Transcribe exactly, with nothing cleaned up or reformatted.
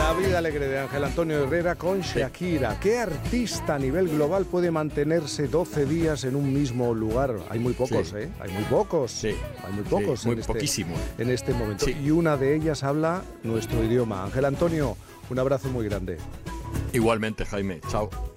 La vida alegre de Ángel Antonio Herrera con Shakira. ¿Qué artista a nivel global puede mantenerse doce días en un mismo lugar? Hay muy pocos, sí. ¿eh? Hay muy pocos. Sí. Hay muy pocos. Sí, muy en este, poquísimo. En este momento. Sí. Y una de ellas habla nuestro idioma. Ángel Antonio, un abrazo muy grande. Igualmente, Jaime. Chao.